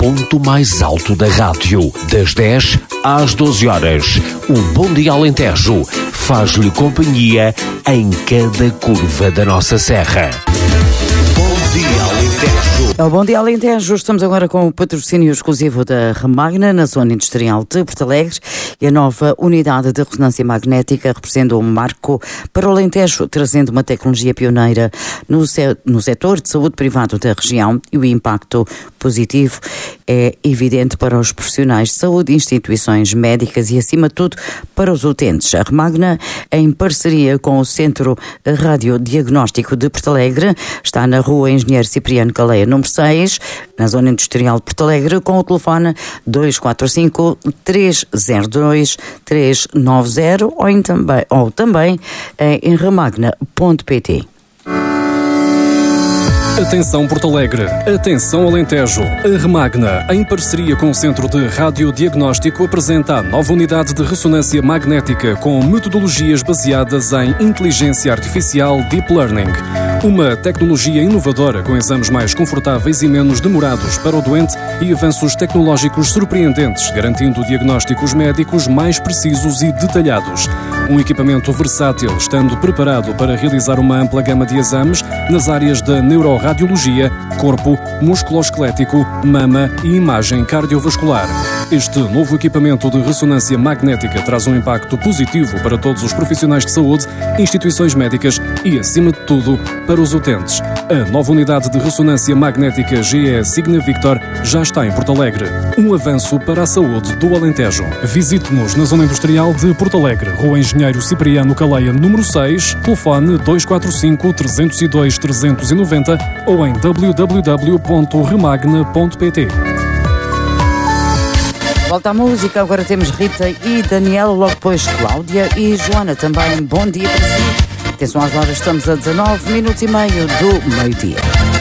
ponto mais alto da rádio. Das 10 às 12 horas, o Bom Dia Alentejo faz-lhe companhia em cada curva da nossa serra. Bom Dia Alentejo. É o Bom Dia Alentejo. Estamos agora com o patrocínio exclusivo da Remagna, na zona industrial de Porto Alegre, e a nova unidade de ressonância magnética representa um marco para o Alentejo, trazendo uma tecnologia pioneira no setor de saúde privado da região, e o impacto positivo é evidente para os profissionais de saúde, instituições médicas e, acima de tudo, para os utentes. A Remagna, em parceria com o Centro Radiodiagnóstico de Porto Alegre, está na Rua Engenheiro Cipriano Caleia, número 6, na zona industrial de Porto Alegre, com o telefone 245-302-390 ou também em remagna.pt. Atenção Porto Alegre, atenção Alentejo. A Remagna, em parceria com o Centro de Radiodiagnóstico, apresenta a nova unidade de ressonância magnética com metodologias baseadas em inteligência artificial Deep Learning. Uma tecnologia inovadora com exames mais confortáveis e menos demorados para o doente e avanços tecnológicos surpreendentes, garantindo diagnósticos médicos mais precisos e detalhados. Um equipamento versátil, estando preparado para realizar uma ampla gama de exames nas áreas da neuroradiologia, corpo, músculo-esquelético, mama e imagem cardiovascular. Este novo equipamento de ressonância magnética traz um impacto positivo para todos os profissionais de saúde, instituições médicas e, acima de tudo, para os utentes. A nova unidade de ressonância magnética GE Signa Victor já está em Porto Alegre. Um avanço para a saúde do Alentejo. Visite-nos na zona industrial de Porto Alegre, Rua Engenheiro Cipriano Caleia, número 6, telefone 245-302-390 ou em www.remagna.pt. Volta à música, agora temos Rita e Daniela, logo depois Cláudia e Joana também. Bom dia para si. Atenção às horas, estamos a 19 minutos e meio do meio-dia.